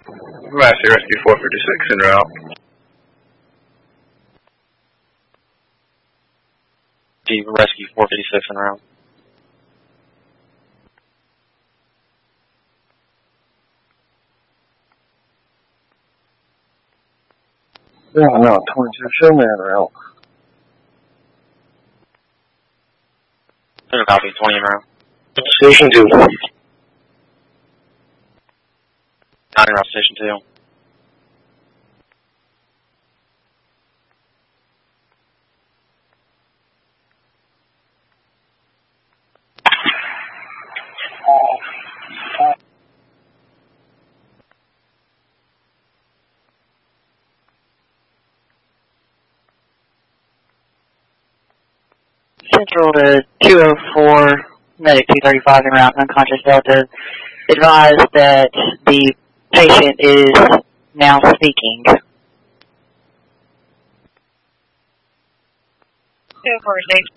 Massey Rescue 456 en route. Rescue 456 en route. Yeah, no, 22 Sherman en route. Copy, 20 en route. Station 2. 9 en route, Station 2. Central to 204, medic 235 en route, unconscious Delta. Advise that the patient is now speaking. 246,